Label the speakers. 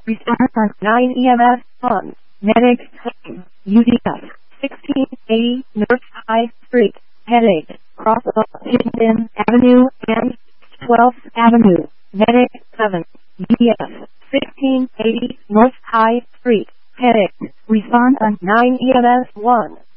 Speaker 1: Response on 9 EMS 1. Medic claim. UDS 1680 North High Street. Headache. Cross Hidden Avenue and 12th Avenue. Medic 7. UDS 1680 North High Street. Headache. Response on 9 EMS 1.